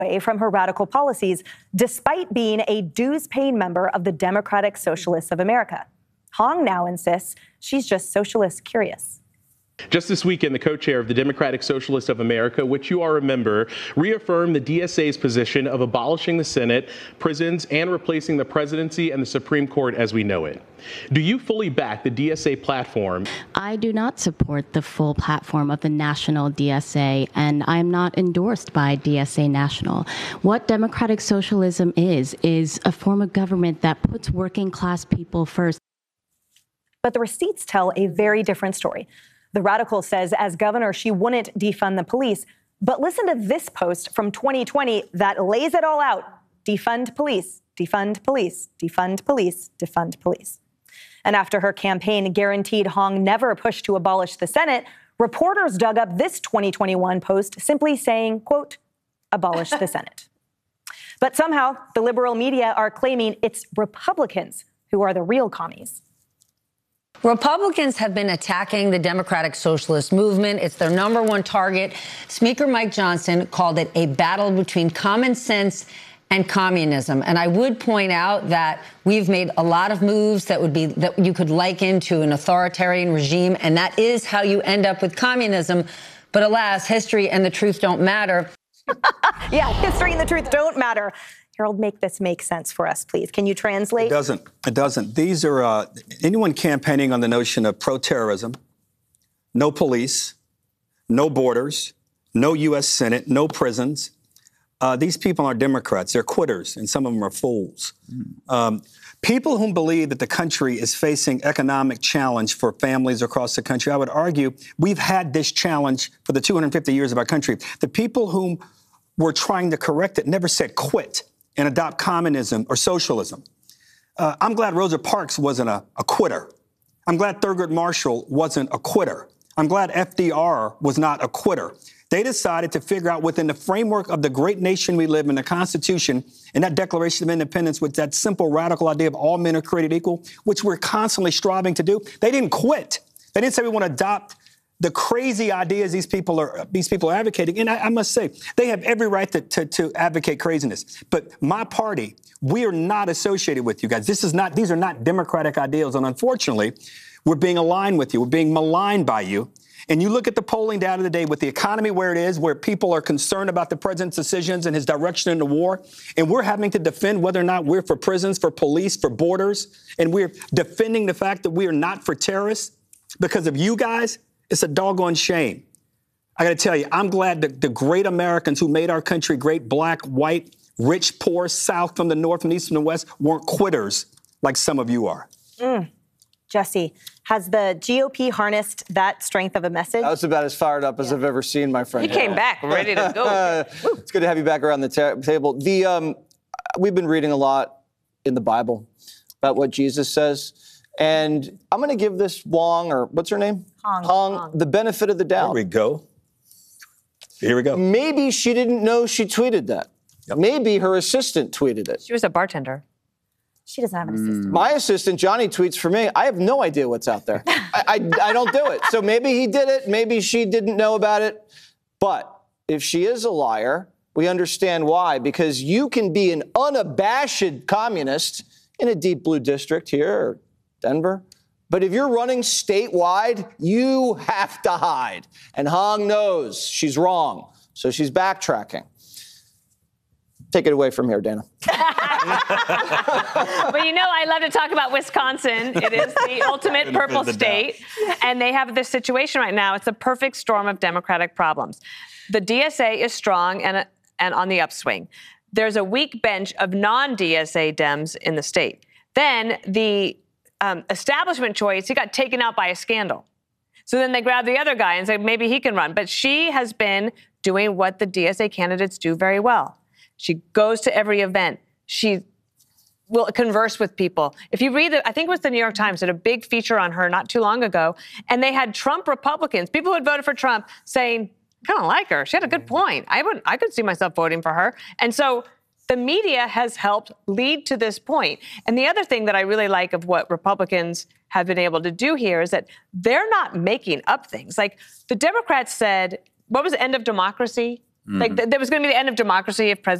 away from her radical policies, despite being a dues-paying member of the Democratic Socialists of America. Hong now insists she's just socialist curious. Just this weekend, the co-chair of the Democratic Socialists of America, which you are a member, reaffirmed the DSA's position of abolishing the Senate, prisons, and replacing the presidency and the Supreme Court as we know it. Do you fully back the DSA platform? I do not support the full platform of the national DSA, and I'm not endorsed by DSA National. What democratic socialism is a form of government that puts working class people first. But the receipts tell a very different story. The radical says as governor, she wouldn't defund the police. But listen to this post from 2020 that lays it all out. Defund police, defund police, defund police, defund police. And after her campaign guaranteed Hong never push to abolish the Senate, reporters dug up this 2021 post simply saying, quote, abolish the Senate. But somehow the liberal media are claiming it's Republicans who are the real commies. Republicans have been attacking the Democratic Socialist movement. It's their number one target. Speaker Mike Johnson called it a battle between common sense and communism. And I would point out that we've made a lot of moves that you could liken to an authoritarian regime. And that is how you end up with communism. But alas, history and the truth don't matter. Yeah, history and the truth don't matter. Harold, make this make sense for us, please. Can you translate? It doesn't. These are anyone campaigning on the notion of pro-terrorism, no police, no borders, no U.S. Senate, no prisons. These people are Democrats. They're quitters, and some of them are fools. People who believe that the country is facing economic challenge for families across the country, I would argue we've had this challenge for the 250 years of our country. The people whom were trying to correct it never said quit and adopt communism or socialism. I'm glad Rosa Parks wasn't a quitter. I'm glad Thurgood Marshall wasn't a quitter. I'm glad FDR was not a quitter. They decided to figure out within the framework of the great nation we live in, the Constitution, and that Declaration of Independence with that simple radical idea of all men are created equal, which we're constantly striving to do. They didn't quit. They didn't say we want to adopt the crazy ideas these people are advocating. And I must say, they have every right to advocate craziness. But my party, we are not associated with you guys. These are not democratic ideals. And unfortunately, we're being aligned with you. We're being maligned by you. And you look at the polling data today with the economy where it is, where people are concerned about the president's decisions and his direction in the war. And we're having to defend whether or not we're for prisons, for police, for borders. And we're defending the fact that we are not for terrorists because of you guys. It's a doggone shame. I got to tell you, I'm glad that the great Americans who made our country great, black, white, rich, poor, south from the north, from the east, from the west, weren't quitters like some of you are. Jesse, has the GOP harnessed that strength of a message? I was about as fired up as I've ever seen, my friend. He came back ready to go. It's good to have you back around the table. We've been reading a lot in the Bible about what Jesus says. And I'm going to give this Wong, or what's her name? Hong, the benefit of the doubt. Here we go. Maybe she didn't know she tweeted that. Yep. Maybe her assistant tweeted it. She was a bartender. She doesn't have an assistant. My assistant, Johnny, tweets for me. I have no idea what's out there. I don't do it. So maybe he did it. Maybe she didn't know about it. But if she is a liar, we understand why. Because you can be an unabashed communist in a deep blue district here, or Denver. But if you're running statewide, you have to hide. And Hong knows she's wrong. So she's backtracking. Take it away from here, Dana. Well, you know, I love to talk about Wisconsin. It is the ultimate purple state. And they have this situation right now. It's a perfect storm of Democratic problems. The DSA is strong and on the upswing. There's a weak bench of non-DSA Dems in the state. Then the establishment choice, he got taken out by a scandal. So then they grabbed the other guy and said maybe he can run. But she has been doing what the DSA candidates do very well. She goes to every event. She will converse with people. If you read I think it was the New York Times did a big feature on her not too long ago, and they had Trump Republicans, people who had voted for Trump, saying, I kind of like her. She had a good point. I could see myself voting for her. And so the media has helped lead to this point. And the other thing that I really like of what Republicans have been able to do here is that they're not making up things. Like the Democrats said, what was the end of democracy? Like, there was going to be the end of democracy if President